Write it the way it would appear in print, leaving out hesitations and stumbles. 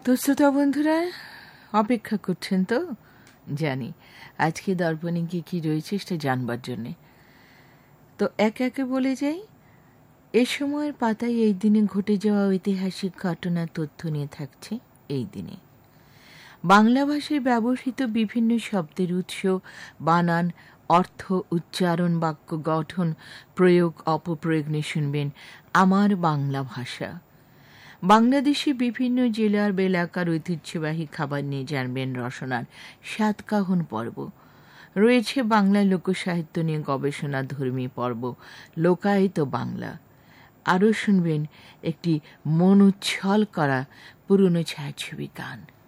তো শ্রোতা বন্ধুরা অপেক্ষা করছেন তো জানি আজকে দর্পণে কি রয়েছে সেটা জানবার জন্যে। তো একে একে বলে যাই। এ সময়ের পাতায় এই দিনে ঘটে যাওয়া ঐতিহাসিক ঘটনার তথ্য নিয়ে থাকছে এই দিনে। বাংলা ভাষায় ব্যবহৃত বিভিন্ন শব্দের উৎস, বানান, অর্থ, উচ্চারণ, বাক্য গঠন, প্রয়োগ, অপপ্রয়োগ নিয়ে শুনবেন আমার বাংলা ভাষা। বাংলাদেশে বিভিন্ন জেলার এলাকার ঐতিহ্যবাহী খাবার নিয়ে জানবেন রসনার সাতকাহন পর্ব। রয়েছে বাংলা লোকসাহিত্য নিয়ে গবেষণা ধর্মী পর্ব লোকায়িত বাংলা। আরও শুনবেন একটি মন উচ্ছল করা পুরনো ছায়াছবি গান।